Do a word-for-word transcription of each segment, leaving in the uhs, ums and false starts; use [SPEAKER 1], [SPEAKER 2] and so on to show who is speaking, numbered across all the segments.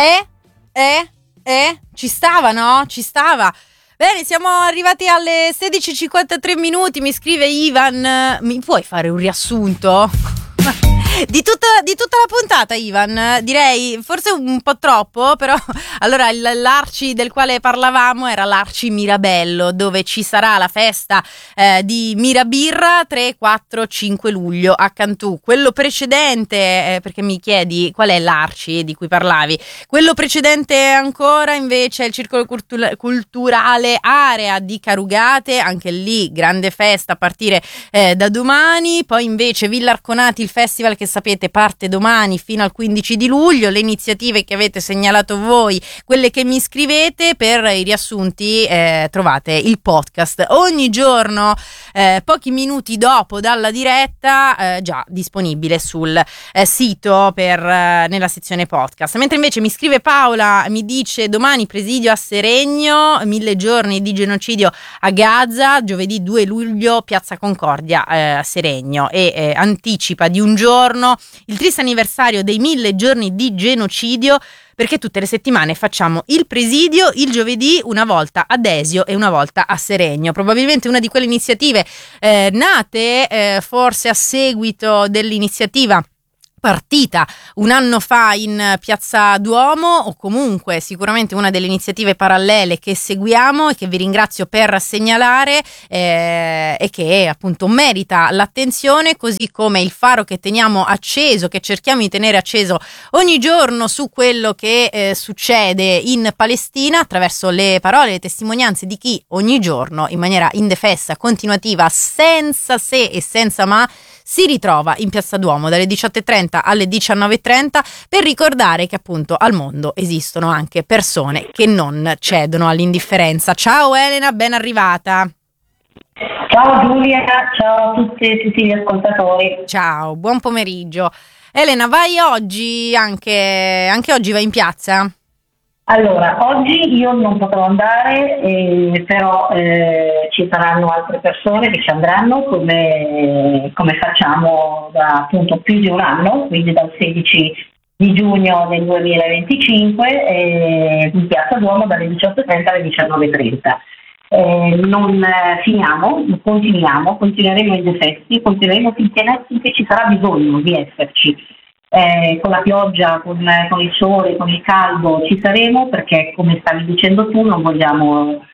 [SPEAKER 1] Eh? Eh? Eh? Ci stava, no? Ci stava. Bene, siamo arrivati alle sedici e cinquantatré minuti, mi scrive Ivan. Mi puoi fare un riassunto? Di tutta, di tutta la puntata, Ivan, direi forse un po' troppo, però allora il, l'Arci del quale parlavamo era l'Arci Mirabello, dove ci sarà la festa eh, di Mirabirra tre, quattro, cinque luglio a Cantù. Quello precedente, eh, perché mi chiedi qual è l'Arci di cui parlavi, quello precedente ancora invece è il Circolo Cultu- Culturale Area di Carugate, anche lì grande festa a partire eh, da domani, poi invece Villa Arconati, il festival che sapete parte domani fino al quindici di luglio, le iniziative che avete segnalato voi, quelle che mi scrivete, per i riassunti eh, trovate il podcast ogni giorno eh, pochi minuti dopo dalla diretta, eh, già disponibile sul eh, sito per eh, nella sezione podcast. Mentre invece mi scrive Paola, mi dice domani presidio a Seregno, mille giorni di genocidio a Gaza, giovedì due luglio Piazza Concordia eh, a Seregno, e eh, anticipa di un giorno il triste anniversario dei mille giorni di genocidio, perché tutte le settimane facciamo il presidio il giovedì, una volta a Desio e una volta a Seregno. Probabilmente una di quelle iniziative eh, nate eh, forse a seguito dell'iniziativa partita un anno fa in Piazza Duomo, o comunque sicuramente una delle iniziative parallele che seguiamo e che vi ringrazio per segnalare eh, e che appunto merita l'attenzione, così come il faro che teniamo acceso, che cerchiamo di tenere acceso ogni giorno su quello che eh, succede in Palestina, attraverso le parole e le testimonianze di chi ogni giorno in maniera indefessa, continuativa, senza se e senza ma si ritrova in Piazza Duomo dalle diciotto e trenta alle diciannove e trenta per ricordare che appunto al mondo esistono anche persone che non cedono all'indifferenza. Ciao Elena, ben arrivata.
[SPEAKER 2] Ciao Giulia, ciao a tutti e tutti gli ascoltatori.
[SPEAKER 1] Ciao, buon pomeriggio. Elena, vai oggi anche, anche oggi vai in piazza?
[SPEAKER 2] Allora, oggi io non potrò andare, eh, però eh, ci saranno altre persone che ci andranno, come, come facciamo da appunto più di un anno, quindi dal sedici di giugno del duemilaventicinque, eh, in Piazza Duomo dalle diciotto e trenta alle diciannove e trenta. Eh, non eh, finiamo, continuiamo, continueremo indefessi, continueremo finché, finché ci sarà bisogno di esserci. Eh, con la pioggia, con, con il sole, con il caldo ci saremo, perché come stavi dicendo tu non vogliamo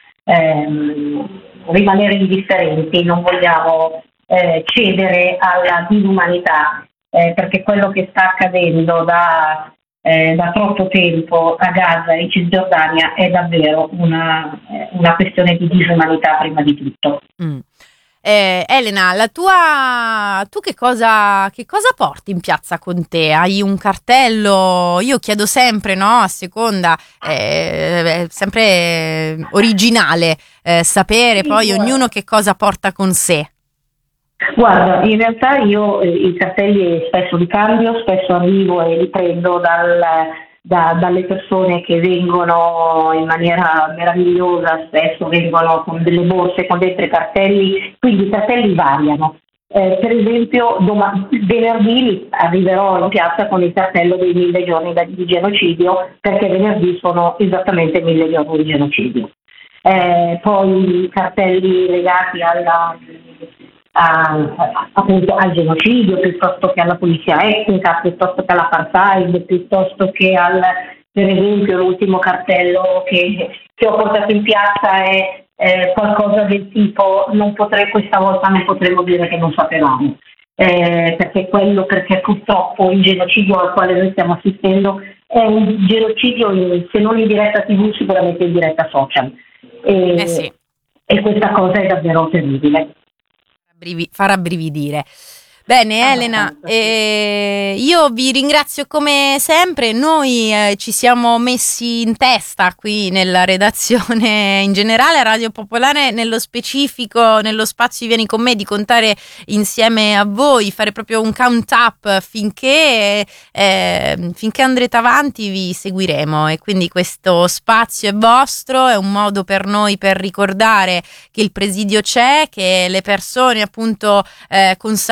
[SPEAKER 2] ehm, rimanere indifferenti, non vogliamo eh, cedere alla dinumanità, eh, perché quello che sta accadendo da, eh, da troppo tempo a Gaza e in Cisgiordania è davvero una, una questione di disumanità prima di tutto.
[SPEAKER 1] Mm. Eh, Elena, la tua, tu che cosa, che cosa porti in piazza con te? Hai un cartello? Io chiedo sempre, no, a seconda, eh, sempre originale, eh, sapere
[SPEAKER 2] Sì,
[SPEAKER 1] poi
[SPEAKER 2] guarda.
[SPEAKER 1] ognuno che cosa porta con sé.
[SPEAKER 2] Guarda, in realtà io eh, i cartelli spesso li cambio, spesso arrivo e li prendo dal, da, dalle persone che vengono in maniera meravigliosa, spesso vengono con delle borse con dentro i cartelli, quindi i cartelli variano. Eh, per esempio doma- venerdì arriverò in piazza con il cartello dei mille giorni di genocidio, perché venerdì sono esattamente mille giorni di genocidio. Eh, poi i cartelli legati alla... A, appunto al genocidio, piuttosto che alla pulizia etnica, piuttosto che all'apartheid, piuttosto che al, per esempio l'ultimo cartello che, che ho portato in piazza è eh, qualcosa del tipo non potrei, questa volta non potremmo dire che non sapevamo, eh, perché quello perché purtroppo il genocidio al quale noi stiamo assistendo è un genocidio in, se non in diretta tivù sicuramente in diretta social, e,
[SPEAKER 1] Eh sì.
[SPEAKER 2] e questa cosa è davvero terribile.
[SPEAKER 1] Farà brividire. Bene Elena, eh, io vi ringrazio come sempre. Noi eh, ci siamo messi in testa qui nella redazione in generale, a Radio Popolare nello specifico, nello spazio Vieni con me, di contare insieme a voi, fare proprio un count up finché, eh, finché andrete avanti. Vi seguiremo, e quindi questo spazio è vostro, è un modo per noi per ricordare che il presidio c'è, che le persone appunto eh, consapevoli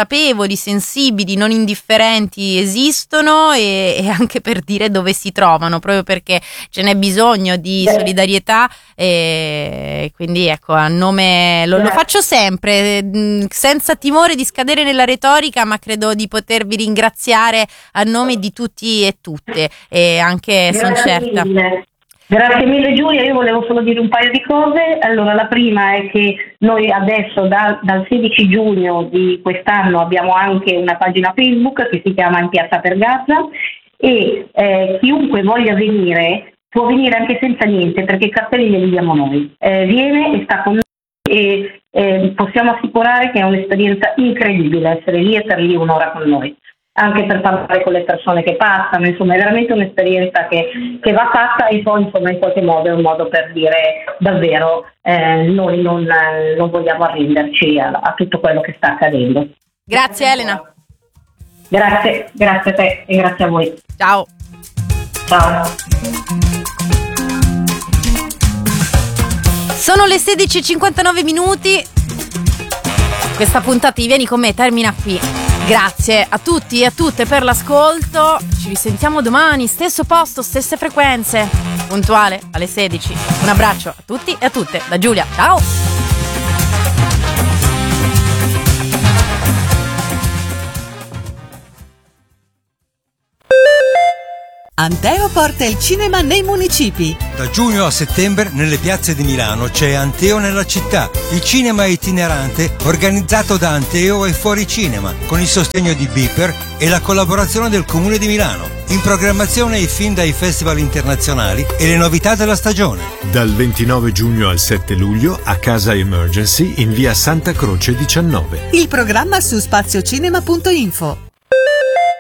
[SPEAKER 1] piacevoli, sensibili, non indifferenti esistono, e, e anche per dire dove si trovano, proprio perché ce n'è bisogno di solidarietà, e quindi ecco, a nome lo, lo faccio sempre mh, senza timore di scadere nella retorica, ma credo di potervi ringraziare a nome di tutti e tutte, e anche sono certa.
[SPEAKER 2] Mille. Grazie mille Giulia, io volevo solo dire un paio di cose. Allora, la prima è che noi adesso da, dal sedici giugno di quest'anno abbiamo anche una pagina Facebook che si chiama In Piazza per Gaza, e eh, chiunque voglia venire può venire anche senza niente, perché i cartelli li diamo noi. Eh, viene e sta con noi, e eh, possiamo assicurare che è un'esperienza incredibile essere lì e stare lì un'ora con noi, anche per parlare con le persone che passano. Insomma, è veramente un'esperienza che, che va fatta, e poi insomma in qualche modo è un modo per dire davvero eh, noi non, non vogliamo arrenderci a, a tutto quello che sta accadendo.
[SPEAKER 1] Grazie Elena.
[SPEAKER 2] Grazie, grazie a te e grazie a voi.
[SPEAKER 1] Ciao.
[SPEAKER 2] Ciao.
[SPEAKER 1] Sono le sedici e cinquantanove minuti. Questa puntata di Vieni con me termina qui. Grazie a tutti e a tutte per l'ascolto. Ci risentiamo domani, stesso posto, stesse frequenze, puntuale alle sedici. Un abbraccio a tutti e a tutte da Giulia. Ciao.
[SPEAKER 3] Anteo porta il cinema nei municipi.
[SPEAKER 4] Da giugno a settembre nelle piazze di Milano c'è Anteo nella città, il cinema itinerante organizzato da Anteo e Fuori Cinema, con il sostegno di Beeper e la collaborazione del Comune di Milano. In programmazione i film dai festival internazionali e le novità della stagione.
[SPEAKER 5] Dal ventinove giugno al sette luglio a Casa Emergency in via Santa Croce diciannove.
[SPEAKER 3] Il programma su spaziocinema punto info.